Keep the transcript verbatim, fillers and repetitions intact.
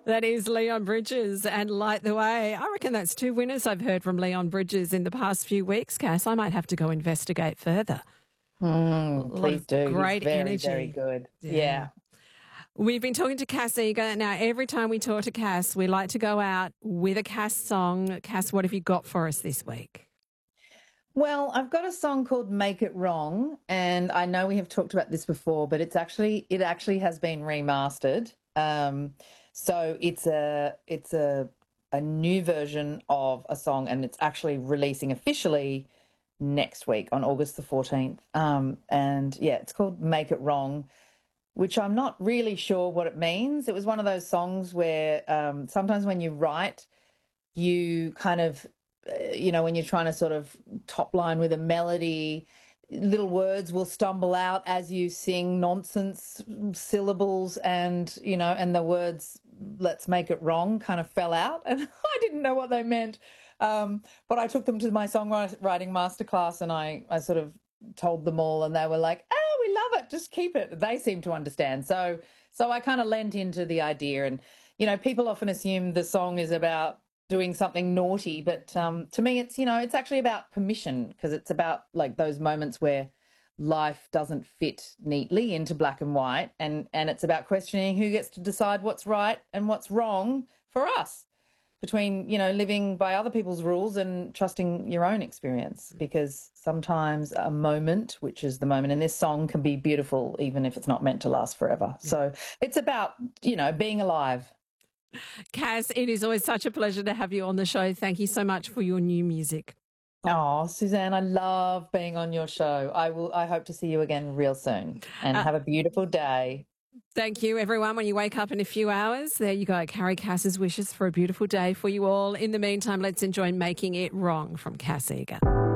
That is Leon Bridges and Light the Way. I reckon that's two winners I've heard from Leon Bridges in the past few weeks, Cass. I might have to go investigate further. Mm, A lot please of do. great He's very, energy. very good. Yeah. Yeah. We've been talking to Cass Eager. Now, every time we talk to Cass, we like to go out with a Cass song. Cass, what have you got for us this week? Well, I've got a song called Make It Wrong, and I know we have talked about this before, but it's actually it actually has been remastered. Um, so it's a it's a a new version of a song, and it's actually releasing officially next week on August the fourteenth. Um, and yeah, it's called Make It Wrong, which I'm not really sure what it means. It was one of those songs where um, sometimes when you write, you kind of uh, you know, when you're trying to sort of top line with a melody, little words will stumble out as you sing nonsense syllables, and, you know, and the words, let's make it wrong, kind of fell out. And I didn't know what they meant. Um, but I took them to my songwriting masterclass and I, I sort of told them all, and they were like, oh, we love it, just keep it. They seem to understand. So, so I kind of lent into the idea. And, you know, people often assume the song is about doing something naughty, but um, to me it's, you know, it's actually about permission, because it's about like those moments where life doesn't fit neatly into black and white, and and it's about questioning who gets to decide what's right and what's wrong for us, between, you know, living by other people's rules and trusting your own experience, because sometimes a moment, which is the moment in this song, can be beautiful even if it's not meant to last forever. So it's about, you know, being alive. Cass, it is always such a pleasure to have you on the show. Thank you so much for your new music. Oh, Suzanne, I love being on your show. I will. I hope to see you again real soon, and uh, have a beautiful day. Thank you, everyone. When you wake up in a few hours, there you go. Carrie Cass's wishes for a beautiful day for you all. In the meantime, let's enjoy Making It Wrong from Cass Eager.